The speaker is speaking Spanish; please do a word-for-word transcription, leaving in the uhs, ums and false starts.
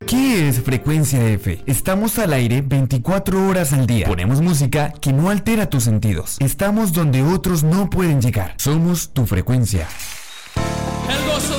¿Qué es Frecuencia F? Estamos al aire veinticuatro horas al día. Ponemos música que no altera tus sentidos. Estamos donde otros no pueden llegar. Somos tu frecuencia. El gozo